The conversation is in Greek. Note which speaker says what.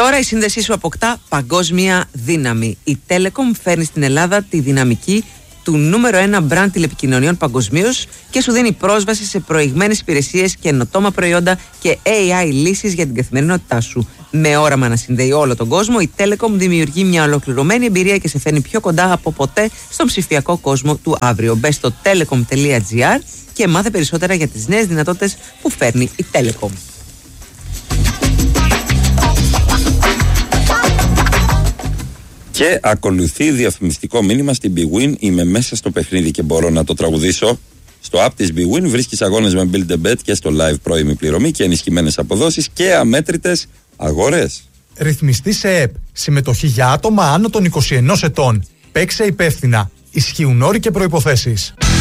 Speaker 1: Τώρα η σύνδεσή σου αποκτά παγκόσμια δύναμη. Η Telecom φέρνει στην Ελλάδα τη δυναμική του νούμερο 1 brand τηλεπικοινωνιών παγκοσμίως και σου δίνει πρόσβαση σε προηγμένες υπηρεσίες, καινοτόμα προϊόντα και AI λύσεις για την καθημερινότητά σου. Με όραμα να συνδέει όλο τον κόσμο, η Telecom δημιουργεί μια ολοκληρωμένη εμπειρία και σε φέρνει πιο κοντά από ποτέ στον ψηφιακό κόσμο του αύριο. Μπες στο telecom.gr και μάθε περισσότερα για τις νέες δυνατότητες που φέρνει η Telecom.
Speaker 2: Και ακολουθεί διαφημιστικό μήνυμα στην BWIN. Είμαι μέσα στο παιχνίδι και μπορώ να το τραγουδήσω. Στο app της BWIN βρίσκεις αγώνες με Build a Bet και στο live πρώιμη πληρωμή και ενισχυμένες αποδόσεις και αμέτρητες αγορές.
Speaker 3: Ρυθμιστή σε ΕΠ. Συμμετοχή για άτομα άνω των 21 ετών. Παίξε υπεύθυνα. Ισχύουν όροι και προϋποθέσεις.